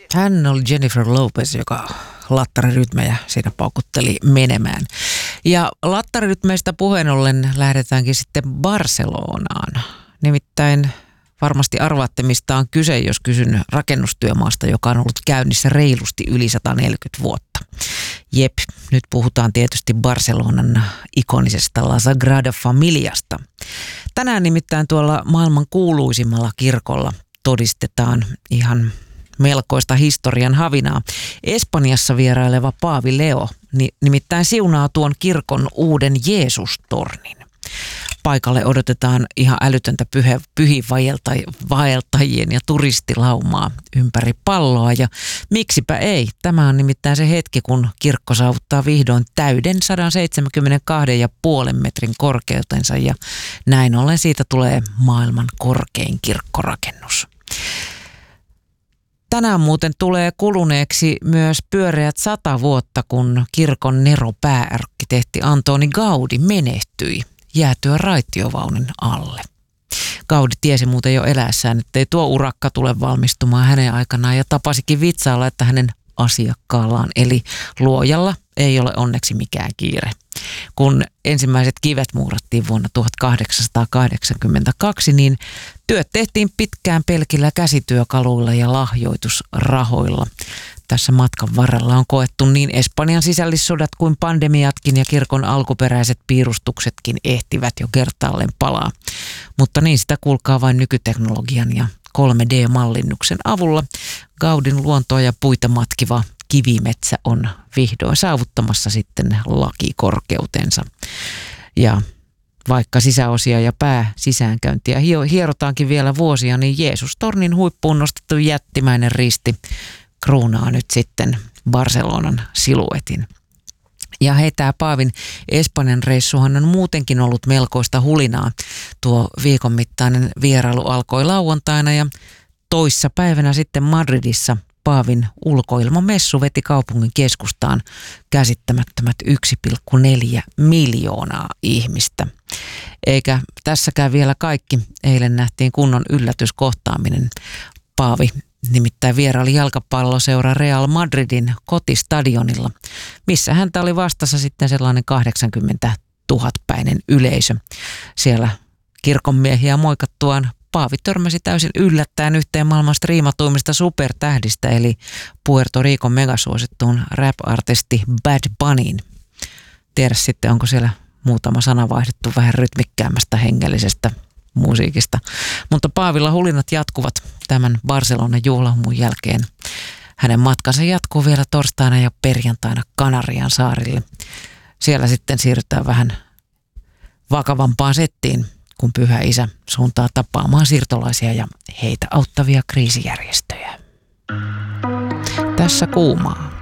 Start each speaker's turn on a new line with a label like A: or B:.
A: Hän oli Jennifer Lopez, joka lattarirytmejä siinä paukutteli menemään. Ja lattarirytmeistä puheen ollen lähdetäänkin sitten Barcelonaan. Nimittäin varmasti arvaatte, mistä on kyse, jos kysyn rakennustyömaasta, joka on ollut käynnissä reilusti yli 140 vuotta. Jep, nyt puhutaan tietysti Barcelonan ikonisesta La Sagrada Familiasta. Tänään nimittäin tuolla maailman kuuluisimmalla kirkolla todistetaan ihan melkoista historian havinaa. Espanjassa vieraileva Paavi Leo nimittäin siunaa tuon kirkon uuden Jeesustornin. Paikalle odotetaan ihan älytöntä pyhiinvaeltajien ja turistilaumaa ympäri palloa. Ja miksipä ei? Tämä on nimittäin se hetki, kun kirkko saavuttaa vihdoin täyden 172,5 metrin korkeutensa. Ja näin ollen siitä tulee maailman korkein kirkkorakennus. Tänään muuten tulee kuluneeksi myös pyöreät 100 vuotta, kun kirkon neropääarkkitehti Antoni Gaudi menehtyi jäätyä raitiovaunun alle. Gaudi tiesi muuten jo eläessään, ettei tuo urakka tule valmistumaan hänen aikanaan ja tapasikin vitsailla, että hänen asiakkaallaan eli luojalla ei ole onneksi mikään kiire. Kun ensimmäiset kivet muurattiin vuonna 1882, niin työt tehtiin pitkään pelkillä käsityökaluilla ja lahjoitusrahoilla. Tässä matkan varrella on koettu niin Espanjan sisällissodat kuin pandemiatkin ja kirkon alkuperäiset piirustuksetkin ehtivät jo kertaalleen palaa. Mutta niin sitä kuulkaa vain nykyteknologian ja 3D-mallinnuksen avulla. Gaudin luontoa ja puita matkiva kivimetsä on vihdoin saavuttamassa sitten lakikorkeutensa. Ja vaikka sisäosia ja pääsisäänkäyntiä hierotaankin vielä vuosia, niin Jeesustornin huippuun nostettu jättimäinen risti kruunaa nyt sitten Barcelonan siluetin. Ja hei, tämä Paavin Espanjan reissuhan on muutenkin ollut melkoista hulinaa. Tuo viikon mittainen vierailu alkoi lauantaina ja toissa päivänä sitten Madridissa Paavin ulkoilmamessu veti kaupungin keskustaan käsittämättömät 1,4 miljoonaa ihmistä. Eikä tässäkään vielä kaikki. Eilen nähtiin kunnon yllätyskohtaaminen. Paavi nimittäin vieraili jalkapalloseura Real Madridin kotistadionilla, missä häntä oli vastassa sitten sellainen 80 000-päinen yleisö. Siellä kirkonmiehiä moikattuaan Paavi törmäsi täysin yllättäen yhteen maailman striimatuimmista supertähdistä, eli Puerto Ricon megasuosittuun rap-artisti Bad Bunnyin. Tiedä sitten, onko siellä muutama sana vaihdettu vähän rytmikkäämmästä hengellisestä musiikista. Mutta Paavilla hulinat jatkuvat tämän Barcelonan juhlahumun jälkeen. Hänen matkansa jatkuu vielä torstaina ja perjantaina Kanarian saarille. Siellä sitten siirrytään vähän vakavampaan settiin, kun Pyhä Isä suuntaa tapaamaan siirtolaisia ja heitä auttavia kriisijärjestöjä. Tässä kuumaa.